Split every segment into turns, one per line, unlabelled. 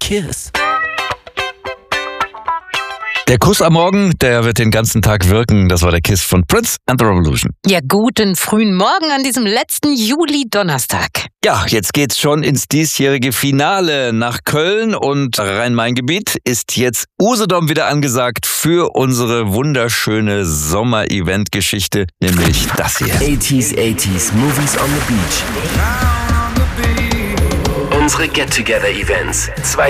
Kiss.
Der Kuss am Morgen, der wird den ganzen Tag wirken. Das war der Kiss von Prince and the Revolution.
Ja, guten frühen Morgen an diesem letzten Juli-Donnerstag.
Ja, jetzt geht's schon ins diesjährige Finale. Nach Köln und Rhein-Main-Gebiet ist jetzt Usedom wieder angesagt für unsere wunderschöne Sommer-Event-Geschichte, nämlich das hier.
80s Movies on the Beach. Unsere Get-Together-Events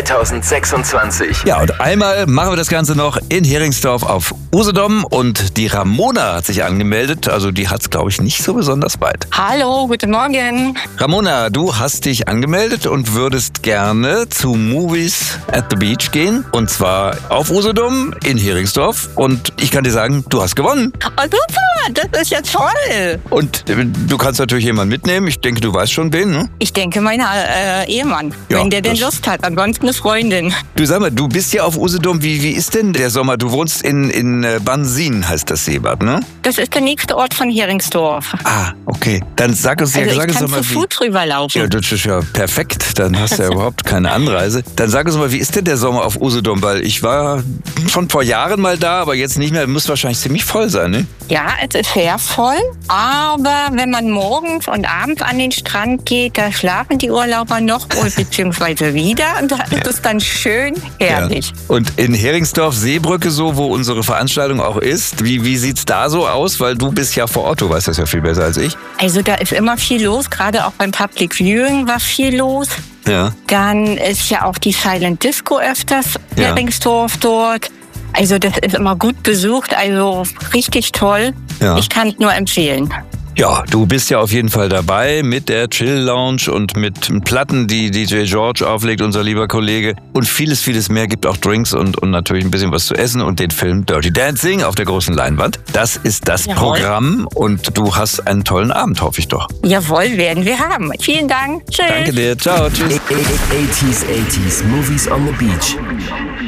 2026.
Ja, und einmal machen wir das Ganze noch in Heringsdorf auf Usedom und die Ramona hat sich angemeldet. Also die hat's, glaube ich, nicht so besonders weit.
Hallo, guten Morgen.
Ramona, du hast dich angemeldet und würdest gerne zu Movies at the Beach gehen. Und zwar auf Usedom in Heringsdorf. Und ich kann dir sagen, du hast gewonnen.
Oh, super, das ist ja toll.
Und du kannst natürlich jemanden mitnehmen. Ich denke, du weißt schon wen, ne?
Ich denke, mein Ehemann,
Ja,
wenn der denn
das-
Lust hat. Ansonsten eine Freundin.
Du sag mal, du bist ja auf Usedom. Wie ist denn der Sommer? Du wohnst in Bansin, heißt das Seebad, ne?
Das ist der nächste Ort von Heringsdorf.
Ah, okay. Dann sag uns
Also ich
doch
kann
mal,
zu Fuß rüberlaufen.
Ja, das ist ja perfekt. Dann hast du ja überhaupt keine Anreise. Dann sag uns mal, wie ist denn der Sommer auf Usedom? Weil ich war schon vor Jahren mal da, aber jetzt nicht mehr. Muss wahrscheinlich ziemlich voll sein, ne?
Ja, es ist sehr voll. Aber wenn man morgens und abends an den Strand geht, da schlafen die Urlauber noch beziehungsweise wieder. Und da ist es dann schön herrlich.
Ja. Und in Heringsdorf, Seebrücke so, wo unsere Veranstaltung auch ist, wie sieht's da so aus? Weil du bist ja vor Ort, du weißt das ja viel besser als ich.
Also da ist immer viel los. Gerade auch beim Public Viewing war viel los.
Ja.
Dann ist ja auch die Silent Disco öfters
Ja.
Heringsdorf dort. Also das ist immer gut besucht, also richtig toll.
Ja.
Ich kann es nur empfehlen.
Ja, du bist ja auf jeden Fall dabei mit der Chill Lounge und mit Platten, die DJ George auflegt, unser lieber Kollege. Und vieles mehr. Gibt auch Drinks und natürlich ein bisschen was zu essen und den Film Dirty Dancing auf der großen Leinwand. Das ist das
Jawohl.
Programm und du hast einen tollen Abend, hoffe ich doch.
Jawohl, werden wir haben. Vielen Dank. Tschüss.
Danke dir. Ciao. Tschüss.
80s Movies on the Beach.